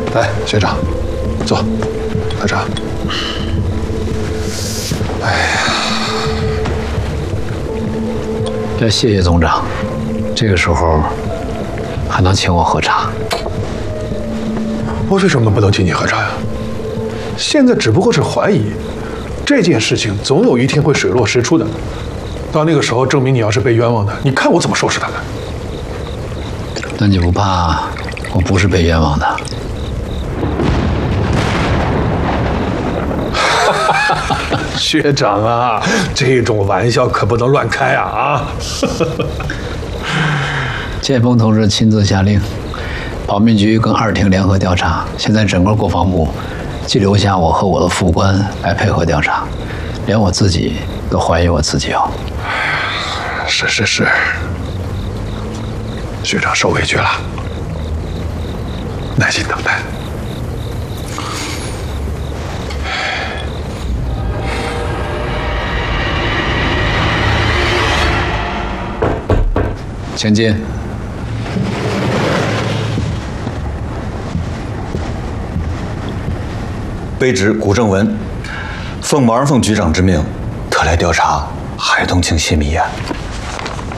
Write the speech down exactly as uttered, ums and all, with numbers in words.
来，学长，坐，喝茶。哎呀， 要谢谢总长，这个时候还能请我喝茶。 我为什么不能请你喝茶呀？现在只不过是怀疑，这件事情总有一天会水落石出的。到那个时候，证明你要是被冤枉的，你看我怎么收拾他们。 那你不怕我不是被冤枉的？ 学长啊，这种玩笑可不能乱开啊！啊！ 建峰同志亲自下令，保密局跟二厅联合调查，现在整个国防部就留下我和我的副官来配合调查，连我自己都怀疑我自己哦。 是是是，学长受委屈了，耐心等待。 请进。 卑职古正文，奉毛人凤局长之命，特来调查海东庆泄密案。